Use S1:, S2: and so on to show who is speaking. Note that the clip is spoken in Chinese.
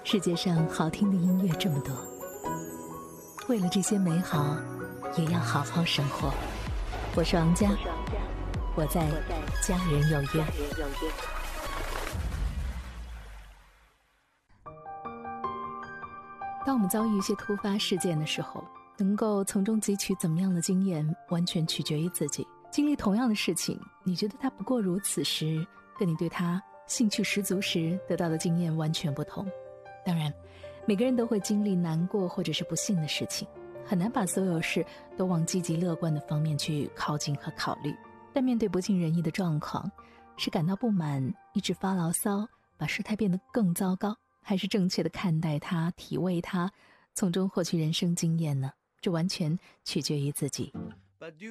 S1: 世界上好听的音乐这么多，为了这些美好，也要好好生活。我是王佳，我在家人有约。当我们遭遇一些突发事件的时候，能够从中汲取怎么样的经验，完全取决于自己。经历同样的事情，你觉得它不过如此时，跟你对它兴趣十足时得到的经验完全不同。当然，每个人都会经历难过或者是不幸的事情，很难把所有事都往积极乐观的方面去靠近和考虑。但面对不尽人意的状况，是感到不满，一直发牢骚，把事态变得更糟糕，还是正确的看待它，体味它，从中获取人生经验呢？这完全取决于自己。